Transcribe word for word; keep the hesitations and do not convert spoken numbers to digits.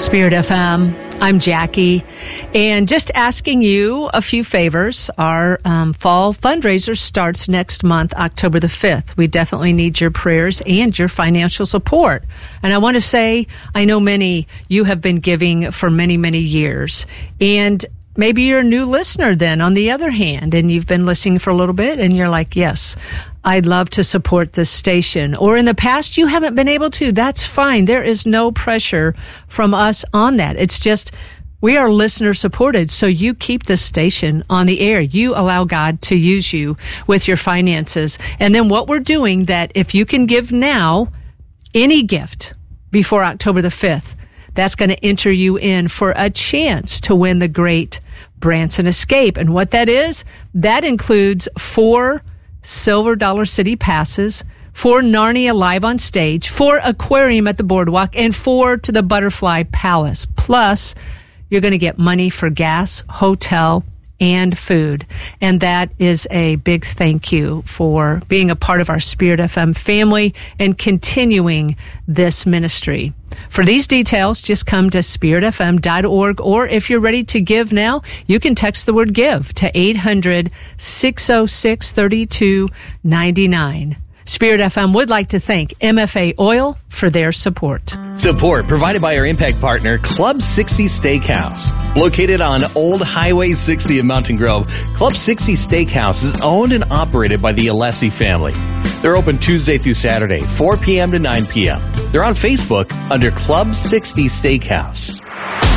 Spirit F M. I'm Jackie, and just asking you a few favors. Our um, fall fundraiser starts next month, October the fifth. We definitely need your prayers and your financial support. And I want to say, I know many, you have been giving for many, many years. And maybe you're a new listener then, on the other hand, and you've been listening for a little bit, and you're like, yes, I'd love to support this station. Or in the past, you haven't been able to. That's fine. There is no pressure from us on that. It's just, we are listener supported. So you keep this station on the air. You allow God to use you with your finances. And then what we're doing, that if you can give now, any gift before October the fifth, that's going to enter you in for a chance to win the Great Branson Escape. And what that is, that includes four Silver Dollar City passes, four Narnia Live on Stage, four Aquarium at the Boardwalk, and four to the Butterfly Palace. Plus, you're going to get money for gas, hotel, and food. And that is a big thank you for being a part of our Spirit F M family and continuing this ministry. For these details, just come to spirit f m dot org, or if you're ready to give now, you can text the word GIVE to eight hundred, six oh six, three two nine nine. Spirit F M would like to thank M F A Oil for their support. Support provided by our impact partner, Club sixty Steakhouse. Located on Old Highway sixty in Mountain Grove, Club sixty Steakhouse is owned and operated by the Alessi family. They're open Tuesday through Saturday, four p.m. to nine p.m. They're on Facebook under Club sixty Steakhouse.